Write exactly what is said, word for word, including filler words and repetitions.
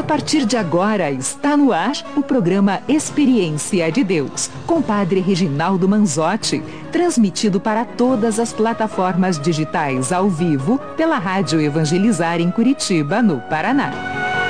partir de agora está no ar o programa Experiência de Deus, com Padre Reginaldo Manzotti, transmitido para todas as plataformas digitais ao vivo pela Rádio Evangelizar em Curitiba, no Paraná.